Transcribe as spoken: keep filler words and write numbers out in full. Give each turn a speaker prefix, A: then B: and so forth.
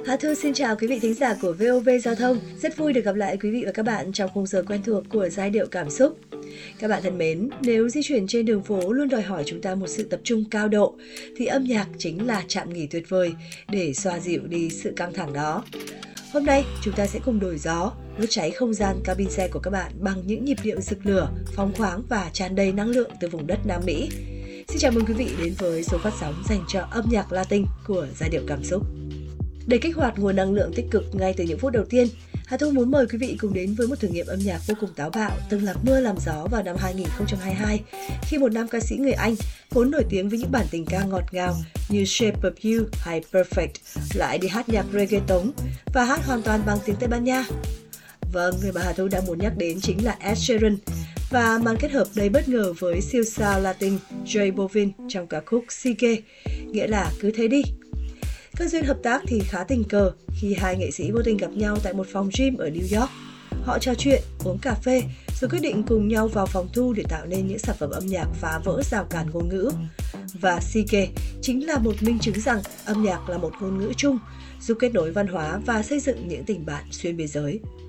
A: Hà Thư xin chào quý vị thính giả của vê o vê Giao thông. Rất vui được gặp lại quý vị và các bạn trong khung giờ quen thuộc của giai điệu cảm xúc. Các bạn thân mến, nếu di chuyển trên đường phố luôn đòi hỏi chúng ta một sự tập trung cao độ, thì âm nhạc chính là trạm nghỉ tuyệt vời để xoa dịu đi sự căng thẳng đó. Hôm nay, chúng ta sẽ cùng đổi gió, đốt cháy không gian cabin xe của các bạn bằng những nhịp điệu rực lửa, phóng khoáng và tràn đầy năng lượng từ vùng đất Nam Mỹ. Xin chào mừng quý vị đến với số phát sóng dành cho âm nhạc Latin của giai điệu cảm xúc. Để kích hoạt nguồn năng lượng tích cực ngay từ những phút đầu tiên, Hà Thu muốn mời quý vị cùng đến với một thử nghiệm âm nhạc vô cùng táo bạo từng làm mưa làm gió vào năm hai nghìn không trăm hai mươi hai, khi một nam ca sĩ người Anh vốn nổi tiếng với những bản tình ca ngọt ngào như Shape of You hay Perfect lại đi hát nhạc reggaeton và hát hoàn toàn bằng tiếng Tây Ban Nha. Vâng, người mà Hà Thu đang muốn nhắc đến chính là Ed Sheeran và màn kết hợp đầy bất ngờ với siêu sao Latin J Balvin trong ca khúc Sigue, nghĩa là cứ thế đi. Các duyên hợp tác thì khá tình cờ khi hai nghệ sĩ vô tình gặp nhau tại một phòng gym ở New York. Họ trò chuyện, uống cà phê rồi quyết định cùng nhau vào phòng thu để tạo nên những sản phẩm âm nhạc phá vỡ rào cản ngôn ngữ. Và Sigue chính là một minh chứng rằng âm nhạc là một ngôn ngữ chung, giúp kết nối văn hóa và xây dựng những tình bạn xuyên biên giới.